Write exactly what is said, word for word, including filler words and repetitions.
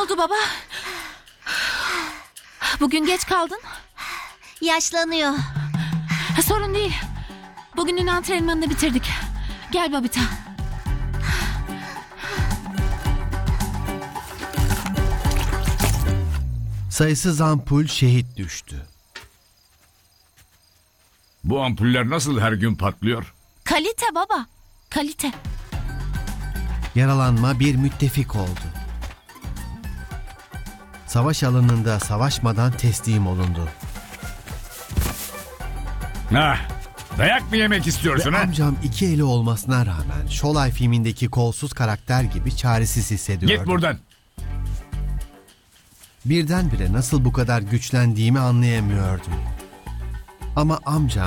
oldu baba? Bugün geç kaldın. Yaşlanıyor. Sorun değil. Bugünün antrenmanını bitirdik. Gel Babita. Sayısız ampul şehit düştü. Bu ampuller nasıl her gün patlıyor? Kalite baba. Kalite. Yaralanma bir müttefik oldu. Savaş alanında savaşmadan teslim olundu. Hah, dayak mı yemek istiyorsun Ve ha? amcam iki eli olmasına rağmen Şolay filmindeki kolsuz karakter gibi çaresiz hissediyordu. Git buradan. Birdenbire nasıl bu kadar güçlendiğimi anlayamıyordum. Ama amcam